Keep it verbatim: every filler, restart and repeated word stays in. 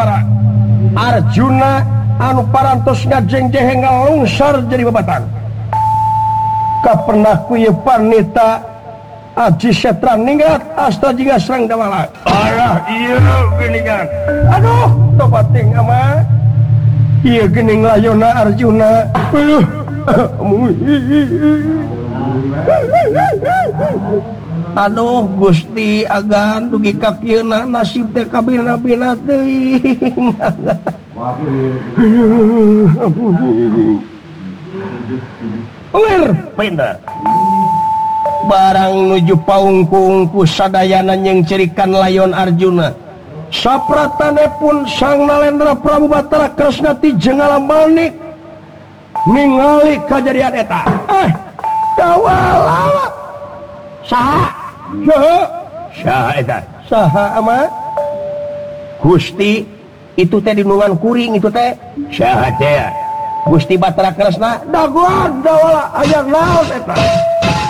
para Arjuna anu parantos ngajeng-jeheng ngalungsar jadi babatan ka pernah ku ieu panita Aji Setra ningrat asta jiga serang dawala arah ieu geuningan aduh tobat ting ama ieu geuning layonna Arjuna aduh aduh Gusti agan dugi ka kieuna nasib teh kabina-bina teuing lir pindah barang nuju paungkung sadayana yang cerikan layon Arjuna sapratane pun Sang Nalendra Prabu Batara Kresna ti jenggala manik ningali kajadian eta eh kawala saha saha eta saha ama Gusti itu teh dinungan kuring itu teh saha teh Gusti Batara Kresna dagoan dawala aya naon eta